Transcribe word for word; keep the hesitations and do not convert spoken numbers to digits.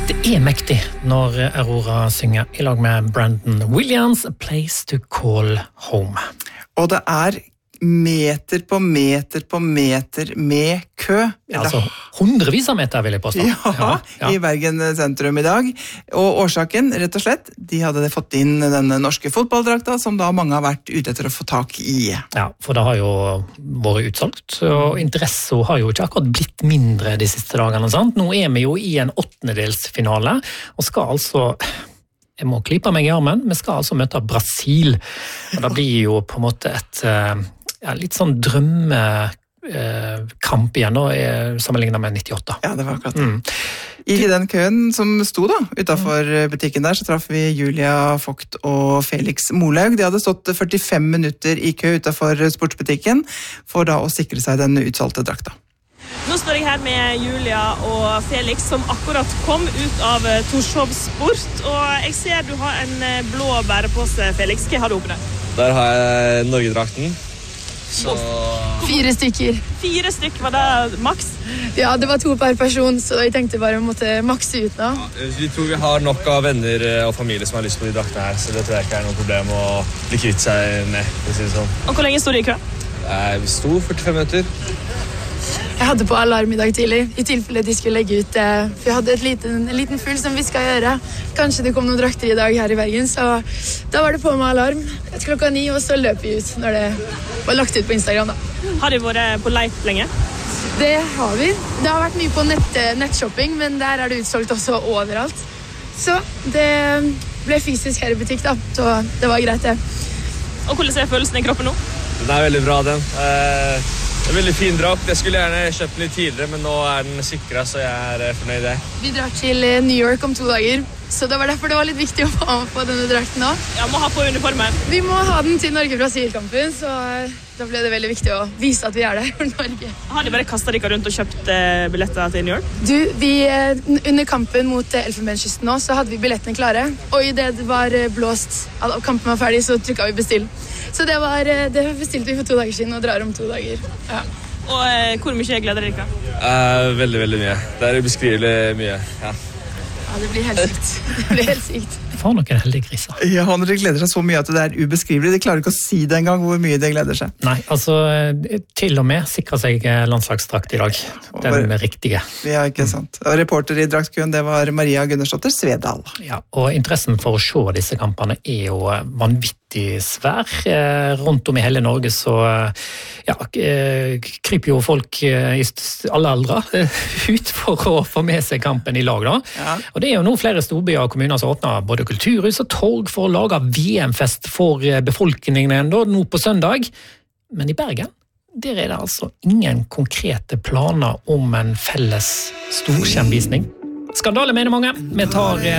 Det er mektig når Aurora synger I lag med Brandon Williams, A Place to Call Home. Og det er meter på meter på meter med kø. Ja, altså hundrevis av meter vil jeg påstå. Ja, ja, ja, i Bergen sentrum I dag. Og årsaken, rett og slett, de hadde fått inn denne norske fotballdrakta, som da mange har vært ute etter å få tak I. Ja, for det har jo vært utsolgt, og interesse har jo ikke akkurat blitt mindre de siste dagene, sant? Nå er vi jo I en åttendedelsfinale, og skal altså... Jeg må klippe meg I armen, vi skal altså møte Brasil. Og det blir jo på en måte et ja, litt sånn drømmekamp igjen, da, sammenlignet med nittiåtte. Ja, det var akkurat det. Mm. I den køen som sto da, utenfor butikken der, så traff vi Julia Vogt og Felix Molaug. De hadde stått førtifem minutter I kø utenfor sportsbutikken, for da å sikre seg den utsolgte drakta. Nå står jeg her med Julia og Felix, som akkurat kom ut av Torshov Sport, og jeg ser du har en blå bærepose, Felix. Hva har du oppi der? Der har jeg Norgedrakten. Så... Fire stykker. Fire stykker, var det maks? Ja, det var to per person, så jeg tenkte bare å måtte makse ut nå. Ja, vi tror vi har nok av venner og familie som har lyst på de draktene her, så det tror jeg ikke er noe problem å bli kvitt seg med, for å si det sånn. Og hvor lenge stod du I kø? Vi sto førtifem minutter. Jeg hadde på alarm I dag tidlig, I tilfelle de skulle legge ut det. For jeg hadde et liten, en liten full som vi skal gjøre. Kanskje det kom noen drakter I dag her I Bergen, så da var det på med alarm. Et klokka ni, og så løp vi ut når det var lagt ut på Instagram. Da. Har de vært på leit lenge? Det har vi. Det har vært mye på nett, nettshopping, men der er det utsolgt også overalt. Så det ble fysisk her I butikk, da. Så det var greit, det. Og hvordan er følelsen I kroppen nå? Den er veldig bra, den. Eh... Det er veldig fin drakt. Jeg skulle gjerne kjøpt den litt tidligere, men nå er den sikret, så jeg er fornøyd I det. Vi drar til New York om to dager, så det var derfor det var litt viktig å få på denne drakten nå. Ja, må ha på uniformen. Vi må ha den til Norge-Brasil-kampen, så da ble det veldig viktig å vise at vi er der for Norge. Har de bare kastet dere rundt og kjøpt billetter til New York? Du, vi, under kampen mot Elfenbenskysten nå, så hadde vi billettene klare, og I det det var blåst, at kampen var ferdig, så trykket vi bestill. Så det var det bestilte vi for to dager siden og drar om to dager. Ja. Og eh, hvor mye gleder dere? Uh, veldig, veldig mye. Det er ubeskrivelig mye, ja. Ja, det blir helt sykt. Det blir helt sykt. For noen heldige griser. Ja, når de gleder seg så mye at det er ubeskrivelig. De klarer ikke å si det engang hvor mye de gleder seg. Nei, altså til og med sikrer seg landslagsdrakt I dag. Den riktige. Ja, ikke sant. Og reporter I draktkøen, det var Maria Gunnarsdotter Svedal. Ja, og interessen for å se disse kampene er jo vanvittig svær. Rundt om I hele Norge så ja, kryper jo folk I alle aldre ut for å få med seg kampen I lag da. Ja. Og det er jo nå flere storbyer og kommuner som åpner både kulturhus og torg for å lage V M-fest for befolkningen da, nå på søndag. Men I Bergen, der er det altså ingen konkrete planer om en felles storskjermvisning. Skandale mener mange. Vi tar